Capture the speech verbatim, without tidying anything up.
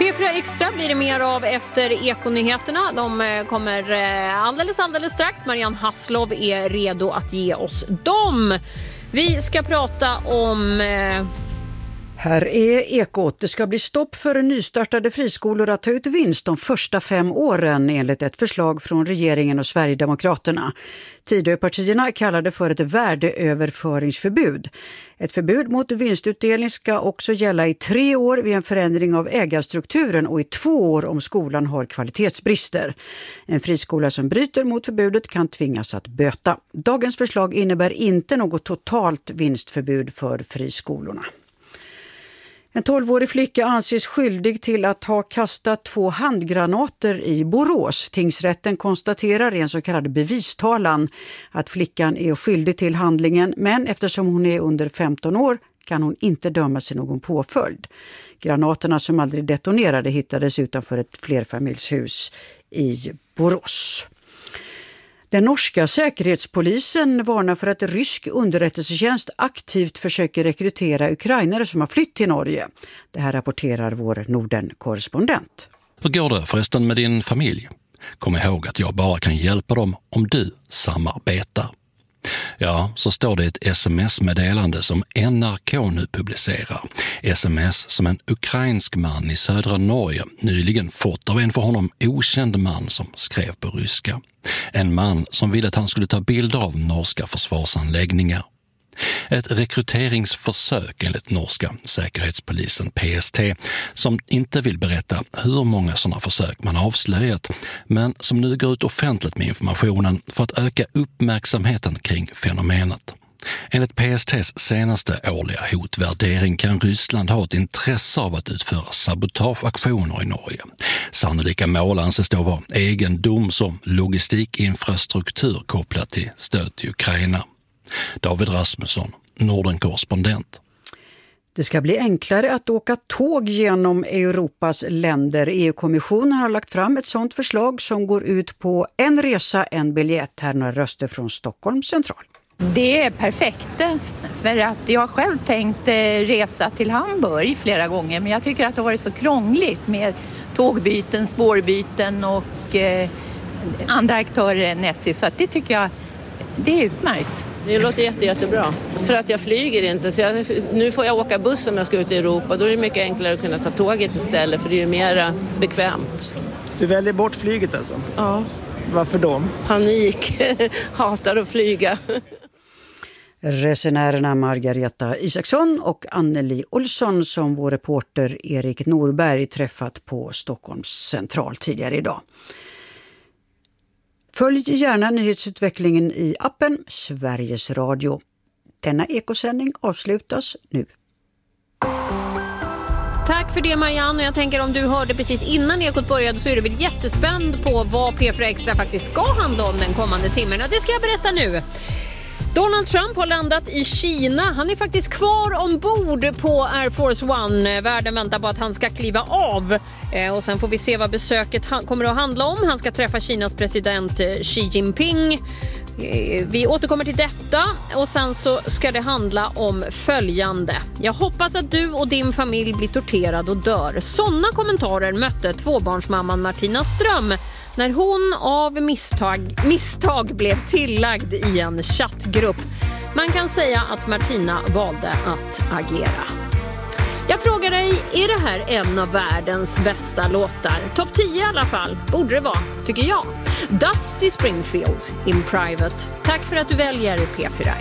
P fyra Extra blir det mer av efter Ekonyheterna. De kommer alldeles, alldeles strax. Marianne Hasslov är redo att ge oss dem. Vi ska prata om... Här är Ekot. Det ska bli stopp för nystartade friskolor att ta ut vinst de första fem åren enligt ett förslag från regeringen och Sverigedemokraterna. Tidöpartierna kallar det för ett värdeöverföringsförbud. Ett förbud mot vinstutdelning ska också gälla i tre år vid en förändring av ägarstrukturen och i två år om skolan har kvalitetsbrister. En friskola som bryter mot förbudet kan tvingas att böta. Dagens förslag innebär inte något totalt vinstförbud för friskolorna. En tolvårig flicka anses skyldig till att ha kastat två handgranater i Borås. Tingsrätten konstaterar i en så kallad bevistalan att flickan är skyldig till handlingen, men eftersom hon är under femton år kan hon inte dömas i någon påföljd. Granaterna som aldrig detonerade hittades utanför ett flerfamiljshus i Borås. Den norska säkerhetspolisen varnar för att rysk underrättelsetjänst aktivt försöker rekrytera ukrainare som har flytt till Norge. Det här rapporterar vår Norden-korrespondent. Hur går det förresten med din familj? Kom ihåg att jag bara kan hjälpa dem om du samarbetar. Ja, så står det ett sms-meddelande som N R K nu publicerar. Sms som en ukrainsk man i södra Norge nyligen fått av en för honom okänd man som skrev på ryska. En man som ville att han skulle ta bilder av norska försvarsanläggningar. Ett rekryteringsförsök enligt norska säkerhetspolisen P S T som inte vill berätta hur många sådana försök man avslöjat, men som nu går ut offentligt med informationen för att öka uppmärksamheten kring fenomenet. Enligt P S T:s senaste årliga hotvärdering kan Ryssland ha ett intresse av att utföra sabotageaktioner i Norge. Sannolika mål anses då vara egendoms- och logistikinfrastruktur kopplat till stöd till Ukraina. David Rasmusson, Norden-korrespondent. Det ska bli enklare att åka tåg genom Europas länder. E U-kommissionen har lagt fram ett sådant förslag som går ut på en resa, en biljett. Här några röster från Stockholm central. Det är perfekt, för att jag har själv tänkt resa till Hamburg flera gånger, men jag tycker att det har varit så krångligt med tågbyten, spårbyten och eh, andra aktörer än S J, så att det tycker jag det är utmärkt. Det låter jätte, jättebra. För att jag flyger inte, så jag, nu får jag åka buss om jag ska ut i Europa. Då är det mycket enklare att kunna ta tåget istället, för det är ju mer bekvämt. Du väljer bort flyget alltså? Ja. Varför då? Panik. Hatar att flyga. Resenärerna Margareta Isaksson och Anneli Olsson som vår reporter Erik Norberg träffat på Stockholms central tidigare idag. Följ gärna nyhetsutvecklingen i appen Sveriges Radio. Denna ekosändning avslutas nu. Tack för det Marianne, och jag tänker om du hörde precis innan Ekot började så är du väl jättespänd på vad P fyra Extra faktiskt ska handla om den kommande timmen. Och det ska jag berätta nu. Donald Trump har landat i Kina. Han är faktiskt kvar ombord på Air Force One. Världen väntar på att han ska kliva av. Eh, och sen får vi se vad besöket ha- kommer att handla om. Han ska träffa Kinas president eh, Xi Jinping. Eh, vi återkommer till detta. Och sen så ska det handla om följande. Jag hoppas att du och din familj blir torterad och dör. Sådana kommentarer mötte tvåbarnsmamman Martina Ström när hon av misstag, misstag blev tillagd i en chattgrupp. Man kan säga att Martina valde att agera. Jag frågar dig, är det här en av världens bästa låtar? Topp tio i alla fall, borde det vara, tycker jag. Dusty Springfield in Private. Tack för att du väljer P fyra.